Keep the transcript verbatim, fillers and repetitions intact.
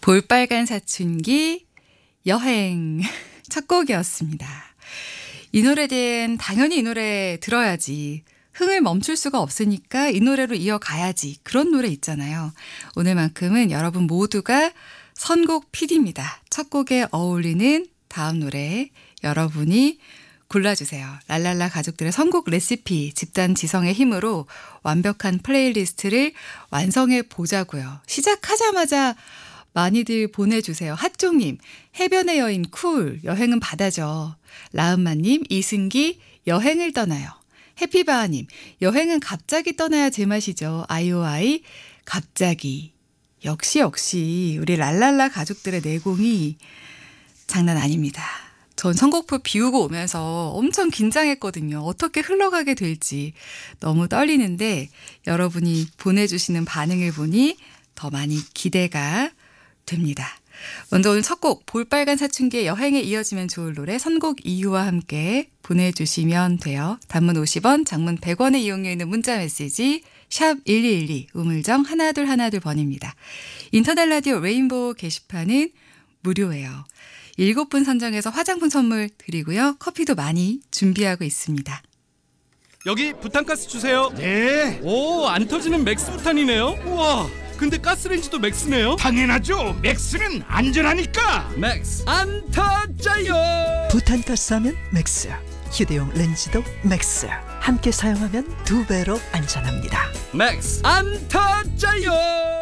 볼빨간 사춘기 여행 첫 곡이었습니다. 이 노래는 당연히 이 노래 들어야지. 흥을 멈출 수가 없으니까 이 노래로 이어가야지. 그런 노래 있잖아요. 오늘만큼은 여러분 모두가 선곡 피디입니다. 첫 곡에 어울리는 다음 노래 여러분이 골라주세요. 랄랄라 가족들의 선곡 레시피 집단 지성의 힘으로 완벽한 플레이리스트를 완성해 보자고요. 시작하자마자 많이들 보내주세요. 핫종님, 해변의 여인 쿨, 여행은 바다죠. 라은마님, 이승기, 여행을 떠나요. 해피바하님, 여행은 갑자기 떠나야 제맛이죠. 아이오아이, 갑자기. 역시 역시 우리 랄랄라 가족들의 내공이 장난 아닙니다. 전 선곡표 비우고 오면서 엄청 긴장했거든요. 어떻게 흘러가게 될지 너무 떨리는데 여러분이 보내주시는 반응을 보니 더 많이 기대가 됩니다. 먼저 오늘 첫 곡 볼빨간 사춘기의 여행에 이어지면 좋을 노래 선곡 이유와 함께 보내주시면 돼요. 단문 오십 원, 장문 백 원의 이용료 있는 문자 메시지 샵 일이일이 우물정 하나둘 하나둘 번입니다. 인터넷 라디오 레인보우 게시판은 무료예요. 일곱 분 선정해서 화장품 선물 드리고요. 커피도 많이 준비하고 있습니다. 여기 부탄가스 주세요. 네, 오, 안 터지는 맥스 부탄이네요. 우와, 근데 가스레인지도 맥스네요. 당연하죠. 맥스는 안전하니까. 맥스 안 터져요. 부탄가스 하면 맥스, 휴대용 렌즈도 맥스. 함께 사용하면 두 배로 안전합니다. 맥스 안 터져요.